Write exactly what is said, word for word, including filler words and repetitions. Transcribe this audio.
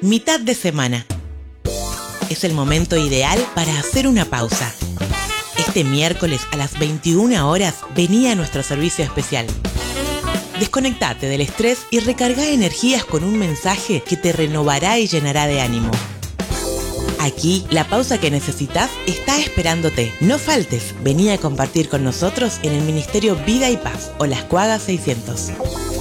Mitad de semana. Es el momento ideal para hacer una pausa. Este miércoles a las veintiuna horas venía nuestro servicio especial. Desconectate del estrés y recarga energías con un mensaje que te renovará y llenará de ánimo. Aquí, la pausa que necesitas está esperándote. No faltes, vení a compartir con nosotros en el Ministerio Vida y Paz o Las Cuagas seiscientos.